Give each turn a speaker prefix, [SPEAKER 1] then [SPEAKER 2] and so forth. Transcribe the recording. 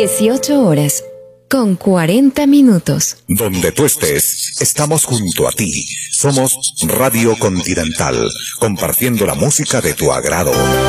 [SPEAKER 1] 18:40.
[SPEAKER 2] Donde tú estés, estamos junto a ti. Somos Radio Continental, compartiendo la música de tu agrado.